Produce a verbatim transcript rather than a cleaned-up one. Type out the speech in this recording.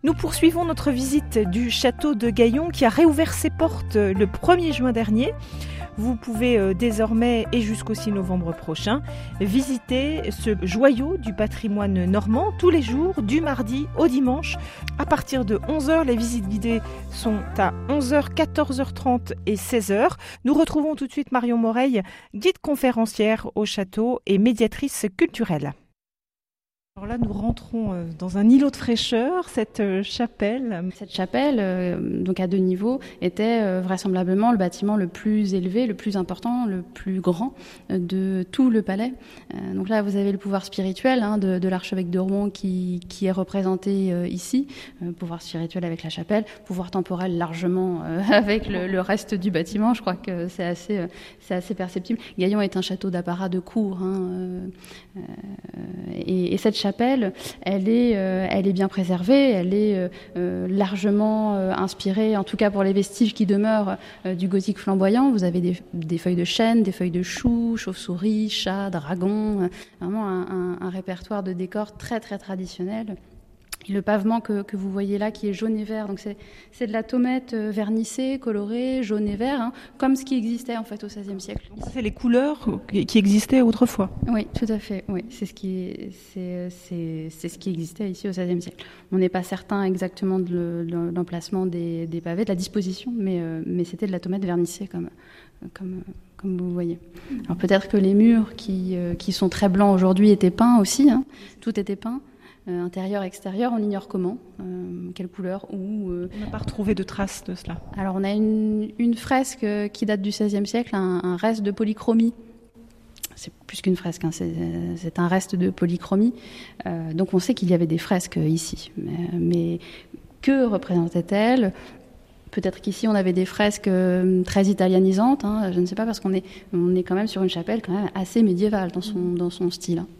Nous poursuivons notre visite du château de Gaillon qui a réouvert ses portes le premier juin dernier. Vous pouvez désormais et jusqu'au six novembre prochain visiter ce joyau du patrimoine normand tous les jours du mardi au dimanche. À partir de onze heures, les visites guidées sont à onze heures, quatorze heures trente et seize heures. Nous retrouvons tout de suite Marion Moreille, guide conférencière au château et médiatrice culturelle. Alors là, nous rentrons dans un îlot de fraîcheur, cette chapelle. Cette chapelle, euh, donc à deux niveaux, était euh, vraisemblablement le bâtiment le plus élevé, le plus important, le plus grand euh, de tout le palais. Euh, donc là, vous avez le pouvoir spirituel hein, de, de l'archevêque de Rouen qui, qui est représenté euh, ici, euh, pouvoir spirituel avec la chapelle, pouvoir temporel largement euh, avec le, le reste du bâtiment. Je crois que c'est assez, euh, c'est assez perceptible. Gaillon est un château d'apparat de cour, hein, euh, euh, et, et cette chapelle chapelle, elle est, euh, elle est bien préservée, elle est euh, largement euh, inspirée, en tout cas pour les vestiges qui demeurent euh, du gothique flamboyant. Vous avez des, des feuilles de chêne, des feuilles de chou, chauve-souris, chat, dragon, euh, vraiment un, un, un répertoire de décors très très traditionnel. Et le pavement que, que vous voyez là, qui est jaune et vert, donc c'est, c'est de la tomette vernissée, colorée, jaune et vert, hein, comme ce qui existait en fait au seizième siècle. C'est les couleurs qui existaient autrefois. Oui, tout à fait. Oui, c'est ce qui, c'est, c'est, c'est ce qui existait ici au seizième siècle. On n'est pas certain exactement de, de l'emplacement des, des pavés, de la disposition, mais, euh, mais c'était de la tomette vernissée comme, comme, comme vous voyez. Alors peut-être que les murs qui, euh, qui sont très blancs aujourd'hui étaient peints aussi. Hein, tout était peint. Euh, intérieur, extérieur, on ignore comment, euh, quelle couleur, où... Euh... On n'a pas retrouvé de traces de cela. Alors on a une, une fresque qui date du seizième siècle, un, un reste de polychromie. C'est plus qu'une fresque, hein, c'est, c'est un reste de polychromie. Euh, donc on sait qu'il y avait des fresques ici. Mais, mais que représentait-elle ? Peut-être qu'ici on avait des fresques très italianisantes, hein, je ne sais pas, parce qu'on est, on est quand même sur une chapelle quand même assez médiévale dans son, dans son style. Hein.